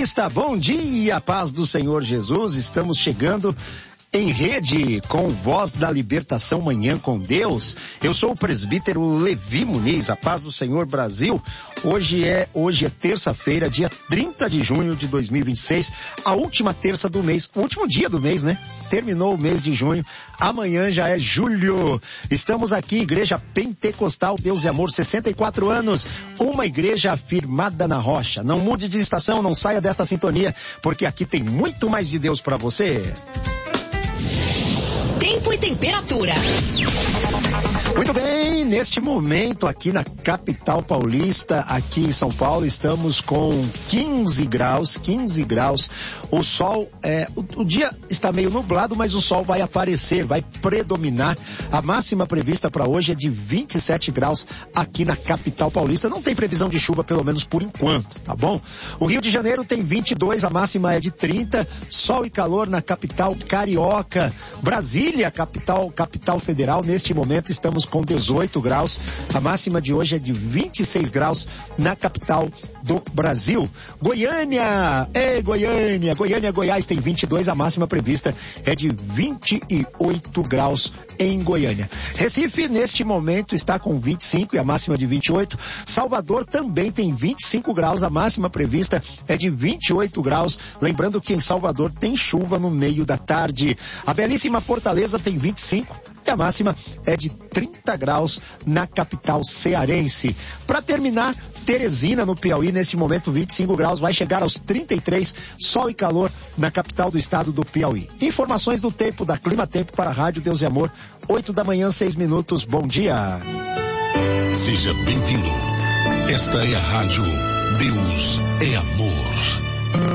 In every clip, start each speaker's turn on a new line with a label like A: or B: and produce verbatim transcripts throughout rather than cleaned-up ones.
A: Paulista, bom dia, paz do Senhor Jesus. Estamos chegando em rede com Voz da Libertação Manhã com Deus. Eu sou o presbítero Levi Muniz, a paz do Senhor Brasil. Hoje é, hoje é terça-feira, dia trinta de junho de dois mil e vinte e seis, a última terça do mês, o último dia do mês, né? Terminou o mês de junho, amanhã já é julho. Estamos aqui, Igreja Pentecostal Deus e Amor, sessenta e quatro anos, uma igreja firmada na rocha. Não mude de estação, não saia desta sintonia, porque aqui tem muito mais de Deus para você.
B: Tempo e temperatura.
A: Muito bem, neste momento aqui na capital paulista, aqui em São Paulo, estamos com quinze graus, quinze graus. O sol, é, o, o dia está meio nublado, mas o sol vai aparecer, vai predominar. A máxima prevista para hoje é de vinte e sete graus aqui na capital paulista. Não tem previsão de chuva, pelo menos por enquanto, tá bom? O Rio de Janeiro tem vinte e dois, a máxima é de trinta. Sol e calor na capital carioca. Brasília, capital, capital federal, neste momento estamos com dezoito graus, a máxima de hoje é de vinte e seis graus na capital do Brasil. Goiânia, é Goiânia, Goiânia, Goiás tem vinte e dois, a máxima prevista é de vinte e oito graus em Goiânia. Recife, neste momento, está com vinte e cinco e a máxima de vinte e oito. Salvador também tem vinte e cinco graus, a máxima prevista é de vinte e oito graus. Lembrando que em Salvador tem chuva no meio da tarde. A belíssima Fortaleza tem vinte e cinco e a máxima é de trinta graus na capital cearense. Para terminar, Teresina, no Piauí, nesse momento vinte e cinco graus, vai chegar aos trinta e três, sol e calor na capital do estado do Piauí. Informações do tempo da Clima Tempo para a Rádio Deus e Amor, oito da manhã, seis minutos, bom dia.
C: Seja bem-vindo. Esta é a Rádio Deus é Amor.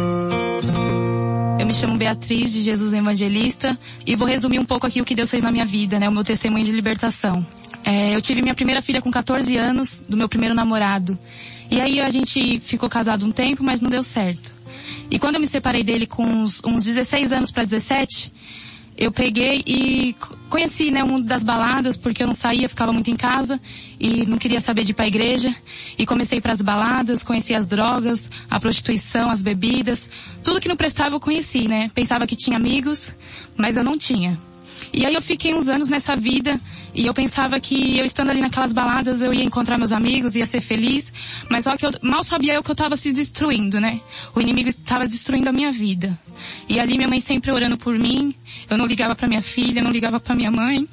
D: Eu me chamo Beatriz, de Jesus Evangelista, e vou resumir um pouco aqui o que Deus fez na minha vida, né? O meu testemunho de libertação. É, eu tive minha primeira filha com quatorze anos, do meu primeiro namorado. E aí a gente ficou casado um tempo, mas não deu certo. E quando eu me separei dele com uns, uns dezesseis anos para dezessete, eu peguei e conheci, né, o mundo das baladas, porque eu não saía, ficava muito em casa e não queria saber de ir pra igreja. E comecei para as baladas, conheci as drogas, a prostituição, as bebidas, tudo que não prestava eu conheci, né? Pensava que tinha amigos, mas eu não tinha. E aí eu fiquei uns anos nessa vida e eu pensava que eu estando ali naquelas baladas eu ia encontrar meus amigos, ia ser feliz, mas só que eu mal sabia eu que eu estava se destruindo, né? O inimigo estava destruindo a minha vida. E ali minha mãe sempre orando por mim, eu não ligava pra minha filha, não ligava pra minha mãe.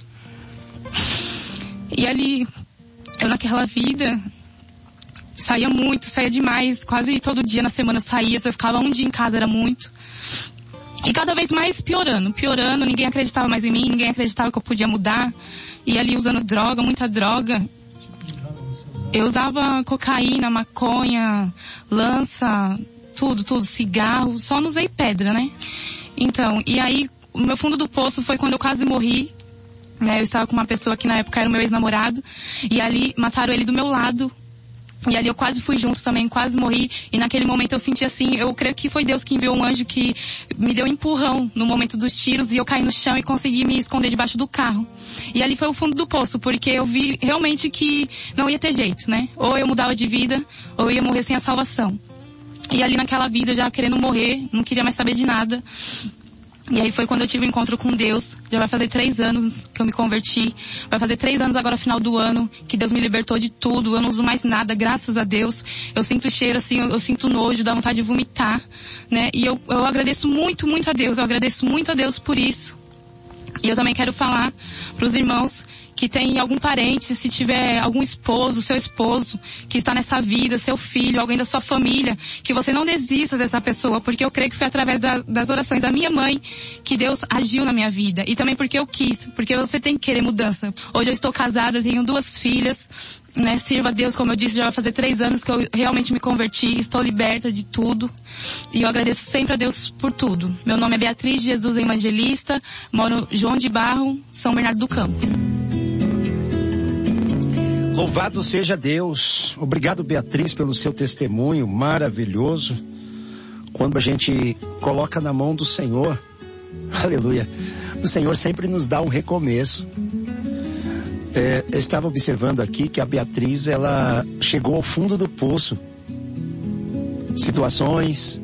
D: E ali, eu naquela vida, saía muito, saía demais, quase todo dia na semana eu saía, se eu ficava um dia em casa era muito. E cada vez mais piorando, piorando, ninguém acreditava mais em mim, ninguém acreditava que eu podia mudar. E ali usando droga, muita droga. Eu usava cocaína, maconha, lança, tudo, tudo, cigarro, só não usei pedra, né? Então, e aí, o meu fundo do poço foi quando eu quase morri, né? Eu estava com uma pessoa que na época era o meu ex-namorado, e ali mataram ele do meu lado. E ali eu quase fui junto também, quase morri. E naquele momento eu senti assim, eu creio que foi Deus que enviou um anjo que me deu um empurrão no momento dos tiros. E eu caí no chão e consegui me esconder debaixo do carro. E ali foi o fundo do poço, porque eu vi realmente que não ia ter jeito, né? Ou eu mudava de vida, ou eu ia morrer sem a salvação. E ali naquela vida, já querendo morrer, não queria mais saber de nada. E aí foi quando eu tive um encontro com Deus. Já vai fazer três anos que eu me converti. Vai fazer três anos agora, final do ano, que Deus me libertou de tudo. Eu não uso mais nada, graças a Deus. Eu sinto cheiro, assim, eu, eu sinto nojo, dá vontade de vomitar, né? E eu, eu agradeço muito, muito a Deus. Eu agradeço muito a Deus por isso. E eu também quero falar para os irmãos que tem algum parente, se tiver algum esposo, seu esposo, que está nessa vida, seu filho, alguém da sua família, que você não desista dessa pessoa, porque eu creio que foi através da, das orações da minha mãe que Deus agiu na minha vida. E também porque eu quis, porque você tem que querer mudança. Hoje eu estou casada, tenho duas filhas, né? Sirva a Deus, como eu disse, já vai fazer três anos que eu realmente me converti, estou liberta de tudo. E eu agradeço sempre a Deus por tudo. Meu nome é Beatriz Jesus Evangelista, moro em João de Barro, São Bernardo do Campo.
A: Louvado seja Deus. Obrigado, Beatriz, pelo seu testemunho maravilhoso. Quando a gente coloca na mão do Senhor, aleluia, o Senhor sempre nos dá um recomeço. É, eu estava observando aqui que a Beatriz, ela chegou ao fundo do poço. Situações,